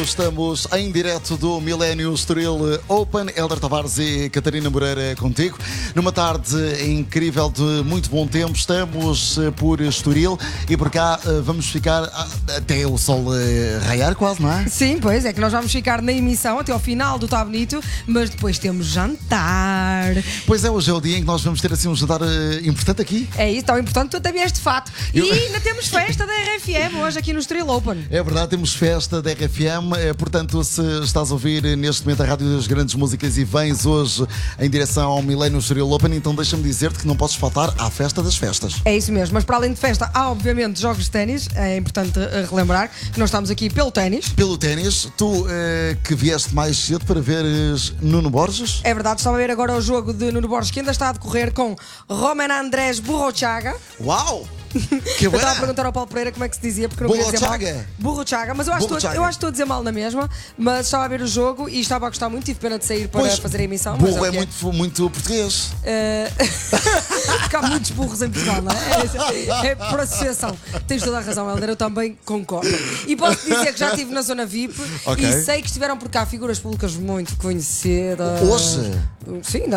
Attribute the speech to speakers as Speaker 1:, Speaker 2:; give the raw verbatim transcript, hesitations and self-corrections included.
Speaker 1: Estamos em direto do Millennium Estoril Open. Hélder Tavares e Catarina Moreira contigo. Numa tarde incrível de muito bom tempo. Estamos por Estoril e por cá vamos ficar até o sol raiar quase, não é?
Speaker 2: Sim, pois é que nós vamos ficar na emissão até ao final do Tá Bonito, mas depois temos jantar.
Speaker 1: Pois é, hoje é o dia em que nós vamos ter assim um jantar importante aqui.
Speaker 2: É isso, tão importante, tu até vieste de fato.
Speaker 1: Eu...
Speaker 2: E ainda temos festa da R F M hoje aqui no Estoril Open.
Speaker 1: É verdade, temos festa da R F M. Portanto, se estás a ouvir neste momento a Rádio das Grandes Músicas e vens hoje em direção ao Millennium Estoril Open, então deixa-me dizer-te que não podes faltar à festa das festas.
Speaker 2: É isso mesmo, mas para além de festa há obviamente jogos de ténis. É importante relembrar que nós estamos aqui pelo ténis.
Speaker 1: Pelo ténis, tu eh, que vieste mais cedo para veres Nuno Borges.
Speaker 2: É verdade, estava a ver agora o jogo de Nuno Borges que ainda está a decorrer com Roman Andrés Burruchaga.
Speaker 1: Uau! Que
Speaker 2: eu estava a perguntar ao Paulo Pereira como é que se dizia, porque não queria dizer mal.
Speaker 1: Burruchaga,
Speaker 2: mas eu acho, estou, eu acho que estou a dizer mal na mesma. Mas estava a ver o jogo e estava a gostar muito. Tive pena de sair para
Speaker 1: pois,
Speaker 2: fazer a emissão.
Speaker 1: Burro
Speaker 2: mas é,
Speaker 1: é muito, muito português.
Speaker 2: Uh... Porque há muitos burros em Portugal, não é? É por associação. Tens toda a razão, Hélder, eu também concordo. E posso dizer que já estive na zona V I P, okay, e sei que estiveram por cá figuras públicas muito conhecidas.
Speaker 1: Hoje?
Speaker 2: Sim,